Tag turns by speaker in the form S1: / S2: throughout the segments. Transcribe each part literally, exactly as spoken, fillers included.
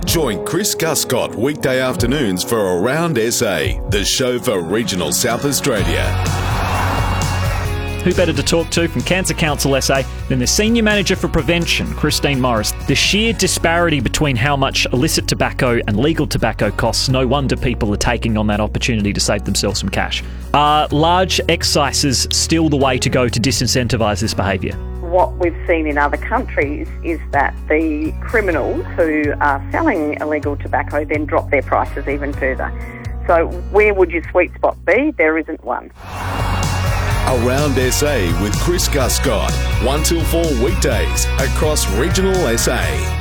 S1: Join Chris Guscott weekday afternoons for Around S A, the show for regional South Australia.
S2: Who better to talk to from Cancer Council S A than the Senior Manager for Prevention, Christine Morris. The sheer disparity between how much illicit tobacco and legal tobacco costs, no wonder people are taking on that opportunity to save themselves some cash. Are large excises still the way to go to disincentivise this behaviour?
S3: What we've seen in other countries is that the criminals who are selling illegal tobacco then drop their prices even further. So where would your sweet spot be? There isn't one.
S1: Around S A with Chris Guscott, one till four weekdays across regional S A.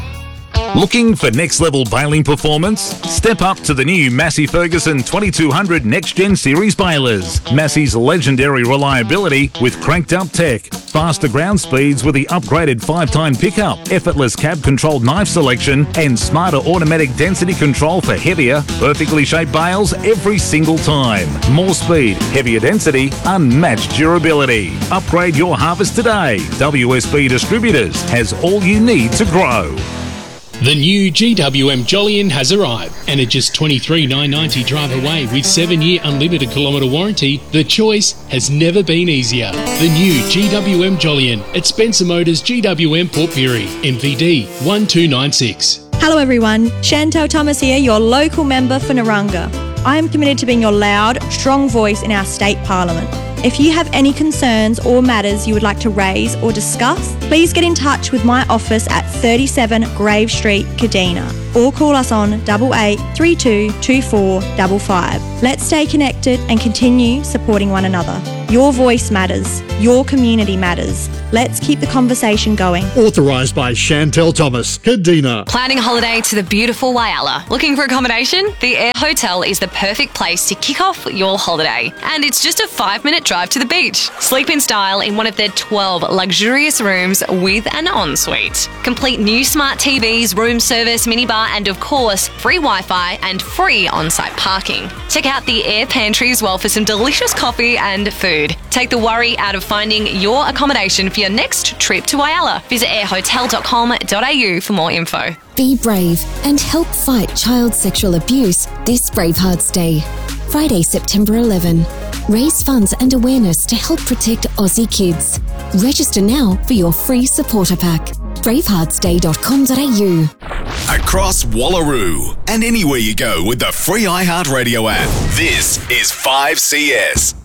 S4: Looking for next-level baling performance? Step up to the new Massey Ferguson twenty-two hundred Next Gen Series balers. Massey's legendary reliability with cranked-up tech, faster ground speeds with the upgraded five-time pickup, effortless cab-controlled knife selection, and smarter automatic density control for heavier, perfectly shaped bales every single time. More speed, heavier density, unmatched durability. Upgrade your harvest today. W S B Distributors has all you need to grow.
S5: The new G W M Jolyon has arrived, and at just twenty-three thousand nine hundred ninety dollars drive away with seven year unlimited kilometre warranty, the choice has never been easier. The new G W M Jolyon at Spencer Motors G W M Port Pirie, M V D one two nine six.
S6: Hello everyone, Chantel Thomas here, your local member for Naranga. I am committed to being your loud, strong voice in our state parliament. If you have any concerns or matters you would like to raise or discuss, please get in touch with my office at thirty-seven Grave Street, Kadina, or call us on eight eight three two two four five five. Let's stay connected and continue supporting one another. Your voice matters. Your community matters. Let's keep the conversation going.
S7: Authorised by Chantel Thomas, Kadina.
S8: Planning a holiday to the beautiful Whyalla. Looking for accommodation? The Air Hotel is the perfect place to kick off your holiday. And it's just a five-minute drive to the beach. Sleep in style in one of their twelve luxurious rooms with an ensuite. Complete new smart T Vs, room service, minibar, and of course, free Wi-Fi and free on-site parking. Check out the Air Pantry as well for some delicious coffee and food. Take the worry out of finding your accommodation for your next trip to Whyalla. Visit air hotel dot com dot a u for more info.
S9: Be brave and help fight child sexual abuse this Bravehearts Day. Friday, September eleventh. Raise funds and awareness to help protect Aussie kids. Register now for your free supporter pack. bravehearts day dot com dot a u.
S1: Across Wallaroo and anywhere you go with the free iHeartRadio app. This is five C S.